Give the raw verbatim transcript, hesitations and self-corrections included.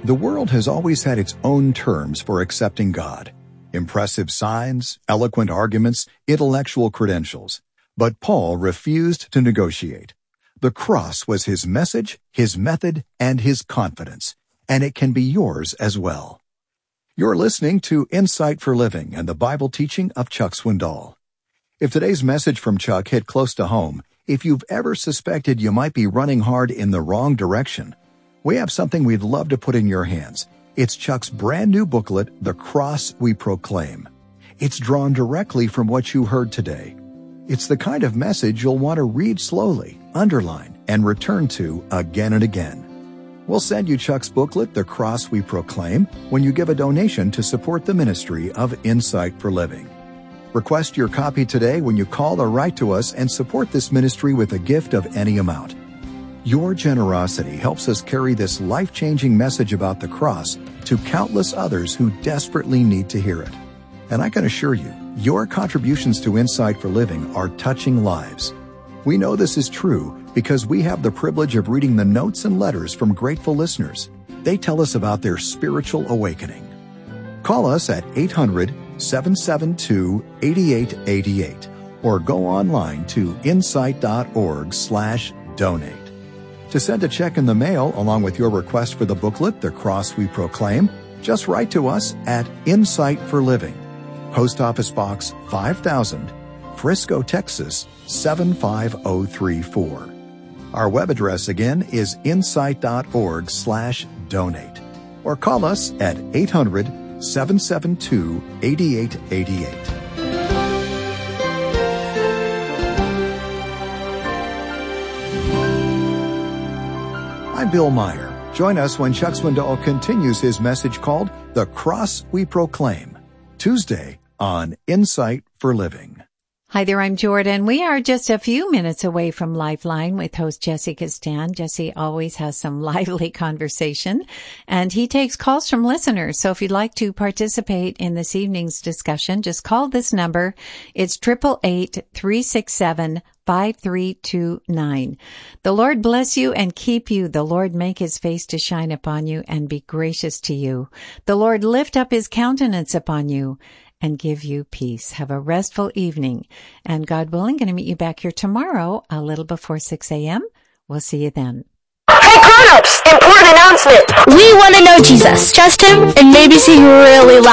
The world has always had its own terms for accepting God. Impressive signs, eloquent arguments, intellectual credentials. But Paul refused to negotiate. The cross was his message, his method, and his confidence, and it can be yours as well. You're listening to Insight for Living and the Bible teaching of Chuck Swindoll. If today's message from Chuck hit close to home, if you've ever suspected you might be running hard in the wrong direction, we have something we'd love to put in your hands. It's Chuck's brand new booklet, The Cross We Proclaim. It's drawn directly from what you heard today. It's the kind of message you'll want to read slowly, underline, and return to again and again. We'll send you Chuck's booklet, The Cross We Proclaim, when you give a donation to support the ministry of Insight for Living. Request your copy today when you call or write to us and support this ministry with a gift of any amount. Your generosity helps us carry this life-changing message about the cross to countless others who desperately need to hear it. And I can assure you, your contributions to Insight for Living are touching lives. We know this is true because we have the privilege of reading the notes and letters from grateful listeners. They tell us about their spiritual awakening. Call us at eight hundred, seven seven two, eight eight eight eight or go online to insight.org slash donate. To send a check in the mail along with your request for the booklet, The Cross We Proclaim, just write to us at Insight for Living, Post Office Box five thousand, Frisco, Texas seven five zero three four. Our web address again is insight.org slash donate. Or call us at eight hundred, seven seven two, eight eight eight eight. I'm Bill Meyer. Join us when Chuck Swindoll continues his message called The Cross We Proclaim, Tuesday on Insight for Living. Hi there, I'm Jordan. We are just a few minutes away from Lifeline with host Jesse Castan. Jesse always has some lively conversation, and he takes calls from listeners. So if you'd like to participate in this evening's discussion, just call this number. It's eight eight eight, three six seven, five three two nine. The Lord bless you and keep you. The Lord make his face to shine upon you and be gracious to you. The Lord lift up his countenance upon you and give you peace. Have a restful evening. And God willing, going to meet you back here tomorrow a little before six a.m. We'll see you then. Hey grown-ups, important announcement. We want to know Jesus. Trust him and maybe see really loud.